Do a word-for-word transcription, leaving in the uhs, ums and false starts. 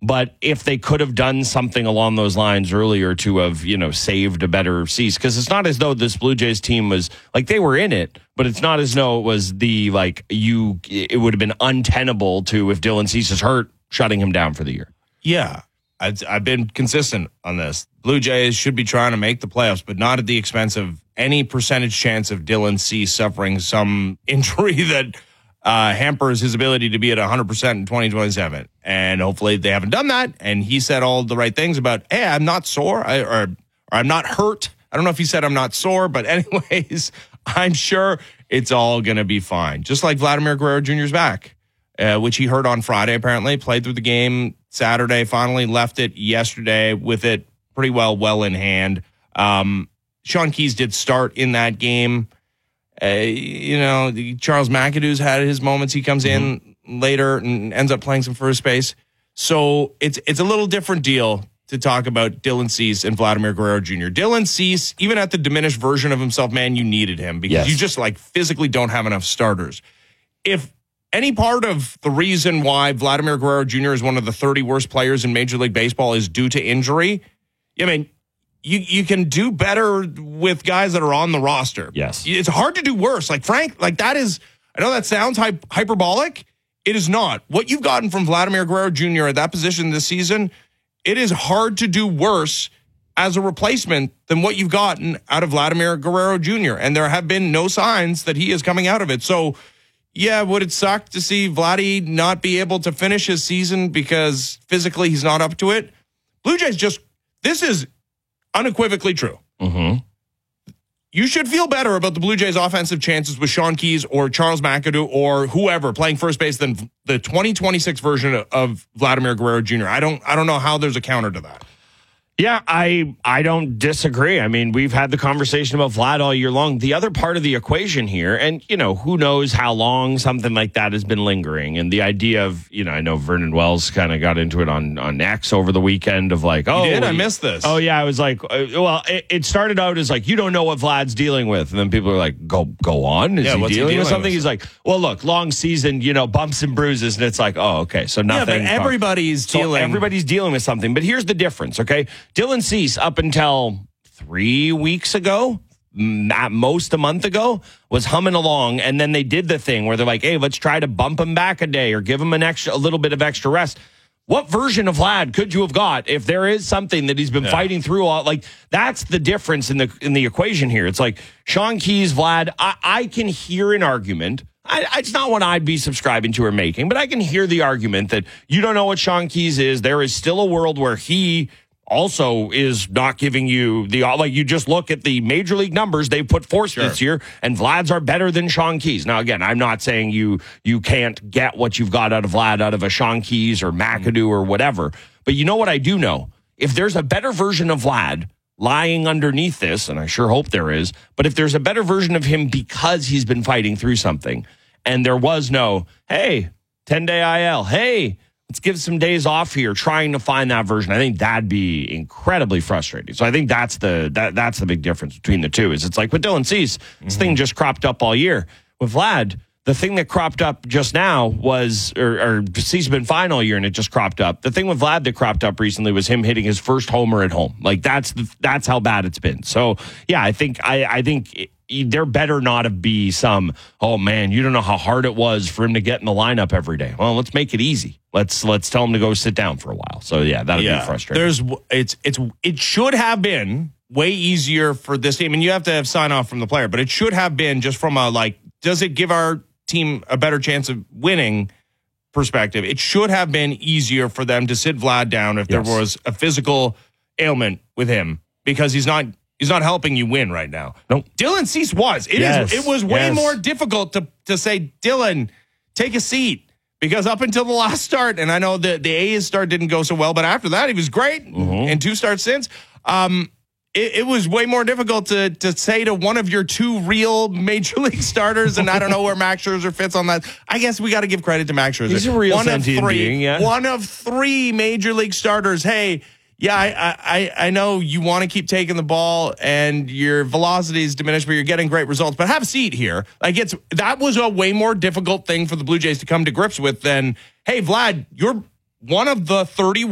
But if they could have done something along those lines earlier to have, you know, saved a better Cease, because it's not as though this Blue Jays team was like they were in it, but it's not as though it was the like you. It would have been untenable to if Dylan Cease is hurt, shutting him down for the year. Yeah, I've, I've been consistent on this. Blue Jays should be trying to make the playoffs, but not at the expense of any percentage chance of Dylan Cease suffering some injury that uh, hampers his ability to be at one hundred percent in twenty twenty-seven. And hopefully they haven't done that. And he said all the right things about, hey, I'm not sore I, or, or I'm not hurt. I don't know if he said I'm not sore, but anyways, I'm sure it's all going to be fine. Just like Vladimir Guerrero Junior's back, uh, which he heard on Friday, apparently, played through the game Saturday, finally left it yesterday with it pretty well, well in hand. Um, Sean Keys did start in that game. Uh, you know, the, Charles McAdoo's had his moments. He comes in mm-hmm. later and ends up playing some first base. So it's it's a little different deal to talk about Dylan Cease and Vladimir Guerrero Junior Dylan Cease, even at the diminished version of himself, man, you needed him because yes. you just like physically don't have enough starters. If any part of the reason why Vladimir Guerrero Junior is one of the thirty worst players in Major League Baseball is due to injury, I mean, you you can do better with guys that are on the roster. Yes. It's hard to do worse. Like, Frank, like that is, I know that sounds hy- hyperbolic. It is not. What you've gotten from Vladimir Guerrero Junior at that position this season, it is hard to do worse as a replacement than what you've gotten out of Vladimir Guerrero Junior And there have been no signs that he is coming out of it. So, yeah, would it suck to see Vladdy not be able to finish his season because physically he's not up to it? Blue Jays just, this is unequivocally true. Mm-hmm. You should feel better about the Blue Jays' offensive chances with Sean Keys or Charles McAdoo or whoever playing first base than the twenty twenty-six version of Vladimir Guerrero Junior I don't, I don't know how there's a counter to that. Yeah, I I don't disagree. I mean, we've had the conversation about Vlad all year long. The other part of the equation here, and, you know, who knows how long something like that has been lingering. And the idea of, you know, I know Vernon Wells kind of got into it on, on X over the weekend of like, oh, you did? I missed this. Oh, yeah. I was like, uh, well, it, it started out as like, you don't know what Vlad's dealing with. And then people are like, go go on. Is yeah, he, what's dealing he dealing with something? with? He's like, well, look, long season, you know, bumps and bruises. And it's like, oh, okay. So nothing. Yeah, but everybody's so dealing. Everybody's dealing with something. But here's the difference, okay? Dylan Cease, up until three weeks ago, at most a month ago, was humming along, and then they did the thing where they're like, hey, let's try to bump him back a day or give him an extra, a little bit of extra rest. What version of Vlad could you have got if there is something that he's been yeah. fighting through? All like that's the difference in the in the equation here. It's like Sean Keys, Vlad. I, I can hear an argument. I, it's not one I'd be subscribing to or making, but I can hear the argument that you don't know what Sean Keys is. There is still a world where he also is not giving you the, like, you just look at the major league numbers they've put forth sure. this year, and Vlad's are better than Sean Keys. Now, again, I'm not saying you you can't get what you've got out of Vlad out of a Sean Keys or McAdoo or whatever. But you know what I do know? If there's a better version of Vlad lying underneath this, and I sure hope there is, but if there's a better version of him because he's been fighting through something, and there was no, hey, ten-day I L, hey, let's give some days off here trying to find that version, I think that'd be incredibly frustrating. So I think that's the that that's the big difference between the two. Is it's like with Dylan Cease, mm-hmm. this thing just cropped up all year. With Vlad, the thing that cropped up just now was, or, or Cease has been fine all year and it just cropped up. The thing with Vlad that cropped up recently was him hitting his first homer at home. Like that's the, that's how bad it's been. So yeah, I think I I think. It, there better not have be some, oh man, you don't know how hard it was for him to get in the lineup every day. Well, let's make it easy. Let's let's tell him to go sit down for a while. So yeah, that'll yeah, be frustrating. There's it's it's it should have been way easier for this team, and you have to have sign off from the player, but it should have been just from a like, does it give our team a better chance of winning perspective? It should have been easier for them to sit Vlad down if yes. there was a physical ailment with him, because he's not He's not helping you win right now. Nope. Dylan Cease was. It yes. is. It was way yes. more difficult to to say, Dylan, take a seat. Because up until the last start, and I know the, the A's start didn't go so well, but after that, he was great. Mm-hmm. And two starts since. Um, it, it was way more difficult to to say to one of your two real major league starters, and I don't know where Max Scherzer fits on that. I guess we got to give credit to Max Scherzer. He's a real one of three, being, yeah. One of three major league starters. Hey, yeah, I, I I know you want to keep taking the ball and your velocity is diminished, but you're getting great results. But have a seat here. Like it's that was a way more difficult thing for the Blue Jays to come to grips with than, hey, Vlad, you're one of the thirty